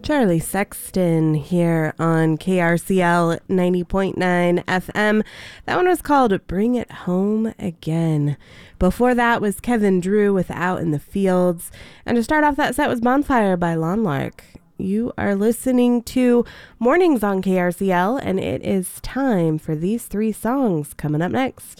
Charlie Sexton here on KRCL 90.9 FM. That one was called Bring It Home Again. Before that was Kevin Drew with Out in the Fields. And to start off that set was Bonfire by Lawn Lark. You are listening to Mornings on KRCL, and it is time for these three songs coming up next.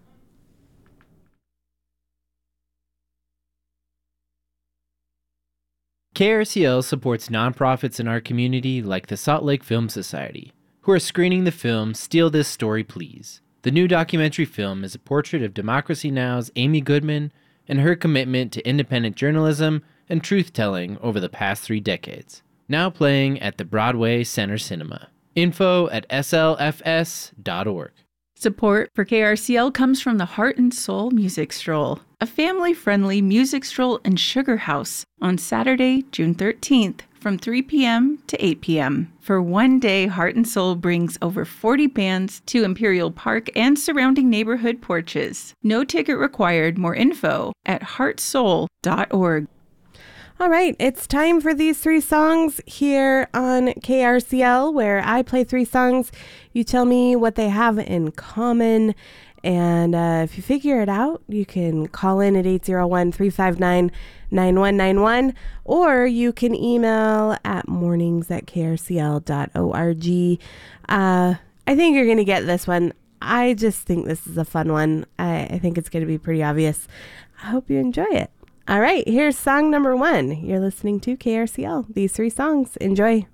KRCL supports nonprofits in our community like the Salt Lake Film Society, who are screening the film Steal This Story Please. The new documentary film is a portrait of Democracy Now!'s Amy Goodman and her commitment to independent journalism and truth-telling over the past 3 decades. Now playing at the Broadway Center Cinema. Info at slfs.org. Support for KRCL comes from the Heart and Soul Music Stroll, a family-friendly music stroll and sugar house on Saturday, June 13th from 3 p.m. to 8 p.m. For one day, Heart and Soul brings over 40 bands to Imperial Park and surrounding neighborhood porches. No ticket required. More info at heartsoul.org. All right, it's time for these three songs here on KRCL, where I play three songs. You tell me what they have in common, and if you figure it out, you can call in at 801-359-9191, or you can email at mornings@krcl.org. I think you're going to get this one. I just think this is a fun one. I think it's going to be pretty obvious. I hope you enjoy it. All right, here's song number 1. You're listening to KRCL. These three songs. Enjoy.